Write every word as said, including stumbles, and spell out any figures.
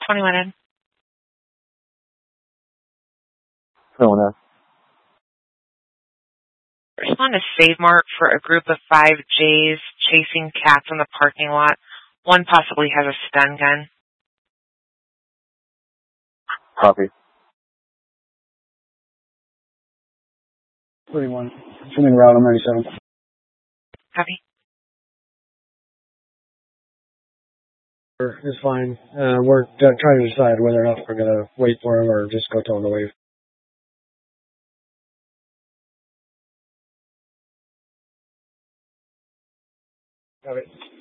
twenty-one in. twenty-one in. Respond to Save Mart for a group of five Jays chasing cats in the parking lot. One possibly has a stun gun. Copy. thirty-one. Sending route on ninety-seven. Copy. It's fine. Uh, we're uh, trying to decide whether or not we're going to wait for him or just go tell him to wave. Copy.